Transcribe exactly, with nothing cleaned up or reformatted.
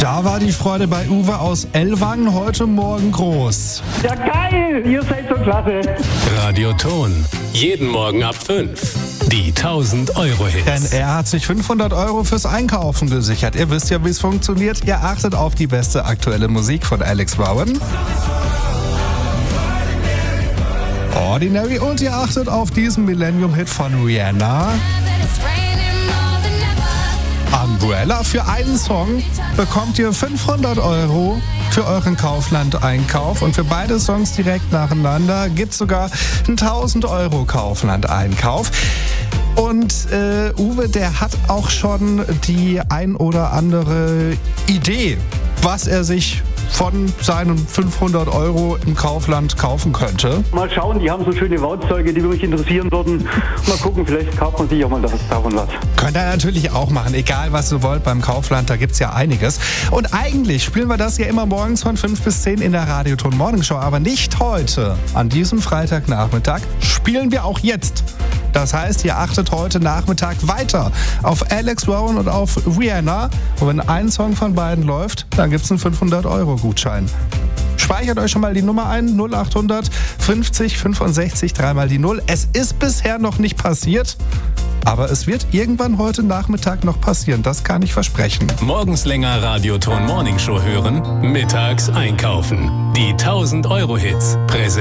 Da war die Freude bei Uwe aus Ellwangen heute Morgen groß. Ja geil, ihr seid so klasse. Radioton, jeden Morgen ab fünf. Die tausend Euro Hits. Denn er hat sich fünfhundert Euro fürs Einkaufen gesichert. Ihr wisst ja, wie es funktioniert. Ihr achtet auf die beste aktuelle Musik von Alex Rowan. Ordinary, und ihr achtet auf diesen Millennium-Hit von Rihanna. Umbrella. Für einen Song bekommt ihr fünfhundert Euro für euren Kaufland-Einkauf, und für beide Songs direkt nacheinander gibt es sogar einen tausend Euro Kaufland-Einkauf. Und äh, Uwe, der hat auch schon die ein oder andere Idee, was er sich von seinen fünfhundert Euro im Kaufland kaufen könnte. Mal schauen, die haben so schöne Werkzeuge, die mich interessieren würden. Mal gucken, vielleicht kauft man sich auch mal davon was. Könnt ihr natürlich auch machen, egal was ihr wollt beim Kaufland, da gibt's ja einiges. Und eigentlich spielen wir das ja immer morgens von fünf bis zehn in der Radioton Morning Show, aber nicht heute. An diesem Freitagnachmittag spielen wir auch jetzt. Das heißt, ihr achtet heute Nachmittag weiter auf Alex Rowan und auf Rihanna. Und wenn ein Song von beiden läuft, dann gibt's einen fünfhundert Euro Gutschein. Speichert euch schon mal die Nummer ein, null achthundert fünfzig fünfundsechzig, dreimal die null. Es ist bisher noch nicht passiert, aber es wird irgendwann heute Nachmittag noch passieren, das kann ich versprechen. Morgens länger Radioton Morning Show hören, mittags einkaufen. Die tausend Euro Hits. Präsent